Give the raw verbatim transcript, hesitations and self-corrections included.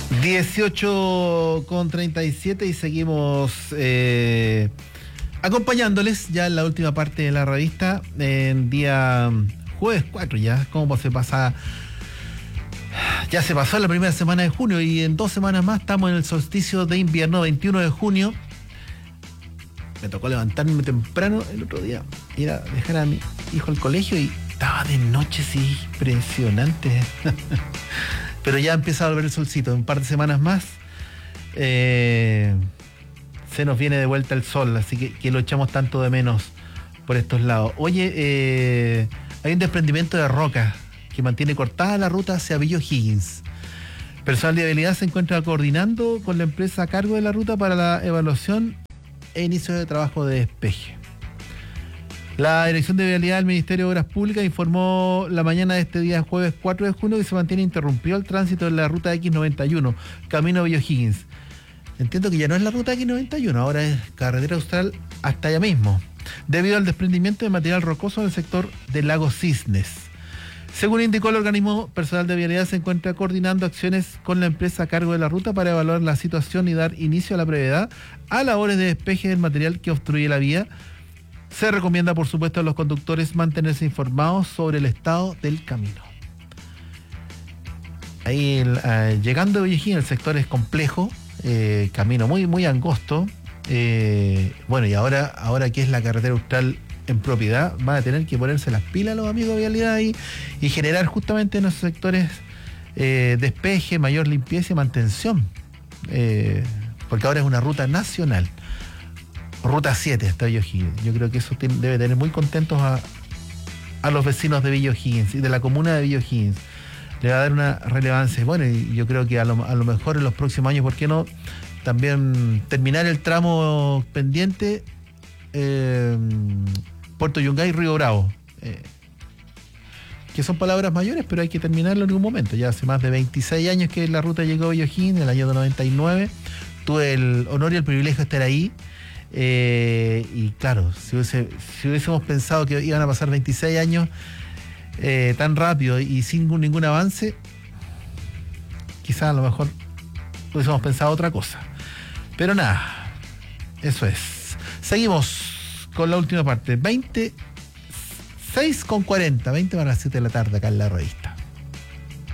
dieciocho con treinta y siete y seguimos eh, acompañándoles ya en la última parte de la revista, en día jueves cuatro ya, cómo se pasa, ya se pasó la primera semana de junio y en dos semanas más estamos en el solsticio de invierno, veintiuno de junio. Me tocó levantarme temprano el otro día, ir a dejar a mi hijo al colegio y estaba de noche, sí, impresionante. Pero ya empieza a volver el solcito, en un par de semanas más eh, se nos viene de vuelta el sol, así que, que lo echamos tanto de menos por estos lados. Oye, eh, hay un desprendimiento de roca que mantiene cortada la ruta hacia Villa O'Higgins. Personal de vialidad se encuentra coordinando con la empresa a cargo de la ruta para la evaluación e inicio de trabajo de despeje. La Dirección de Vialidad del Ministerio de Obras Públicas informó la mañana de este día, jueves cuatro de junio, que se mantiene interrumpido el tránsito en la ruta X noventa y uno, camino a Villa O'Higgins. Entiendo que ya no es la ruta X noventa y uno, ahora es carretera austral hasta allá mismo, debido al desprendimiento de material rocoso en el sector del lago Cisnes. Según indicó el organismo, personal de vialidad se encuentra coordinando acciones con la empresa a cargo de la ruta para evaluar la situación y dar inicio a la brevedad a labores de despeje del material que obstruye la vía. Se recomienda, por supuesto, a los conductores mantenerse informados sobre el estado del camino. Ahí, el, uh, llegando a Villa O'Higgins, el sector es complejo, eh, camino muy, muy angosto. Eh, bueno, y ahora, ahora que es la carretera austral en propiedad, van a tener que ponerse las pilas los amigos de vialidad y, y generar justamente en esos sectores eh, despeje, mayor limpieza y mantención. Eh, porque ahora es una ruta nacional. Ruta siete hasta Villa O'Higgins. Yo creo que eso tiene, debe tener muy contentos a, a los vecinos de Villa O'Higgins y de la comuna de Villa O'Higgins. Le va a dar una relevancia. Bueno, y yo creo que a lo, a lo mejor en los próximos años, ¿por qué no? También terminar el tramo pendiente eh, Puerto Yungay, Río Bravo. Eh, que son palabras mayores, pero hay que terminarlo en algún momento. Ya hace más de veintiséis años que la ruta llegó a Villa O'Higgins, en el año noventa y nueve. Tuve el honor y el privilegio de estar ahí. Eh, y claro, si, hubiese, si hubiésemos pensado que iban a pasar veintiséis años eh, tan rápido y sin ningún avance, quizás a lo mejor hubiésemos pensado otra cosa. Pero nada, eso es. Seguimos con la última parte. veintiséis con cuarenta, veinte para las siete de la tarde acá en la revista.